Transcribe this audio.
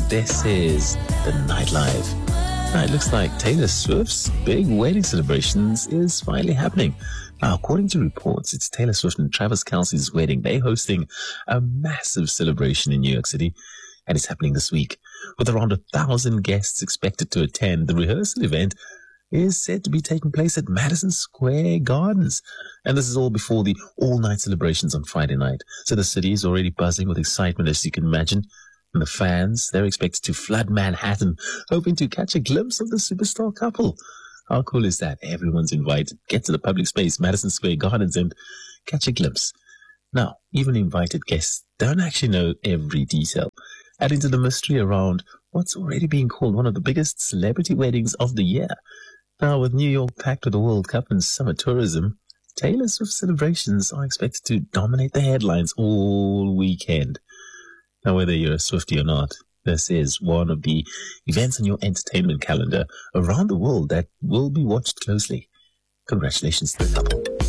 This is the Nightlife. Now, it looks like Taylor Swift's big wedding celebrations is finally happening. Now, according to reports, it's Taylor Swift and Travis Kelce's wedding. They're hosting a massive celebration in New York City, and it's happening this week. With around 1,000 guests expected to attend, the rehearsal event is said to be taking place at Madison Square Gardens. And this is all before the all-night celebrations on Friday night. So the city is already buzzing with excitement, as you can imagine. And the fans, they're expected to flood Manhattan, hoping to catch a glimpse of the superstar couple. How cool is that? Everyone's invited. Get to the public space, Madison Square Gardens, and catch a glimpse. Now, even invited guests don't actually know every detail, adding to the mystery around what's already being called one of the biggest celebrity weddings of the year. Now, with New York packed with the World Cup and summer tourism, Taylor Swift celebrations are expected to dominate the headlines all weekend. Now, whether you're a Swiftie or not, this is one of the events on your entertainment calendar around the world that will be watched closely. Congratulations to the couple.